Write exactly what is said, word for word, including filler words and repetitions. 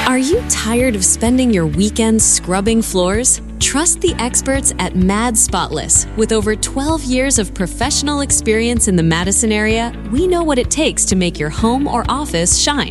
Are you tired of spending your weekends scrubbing floors? Trust the experts at Mad Spotless. With over twelve years of professional experience in the Madison area, we know what it takes to make your home or office shine.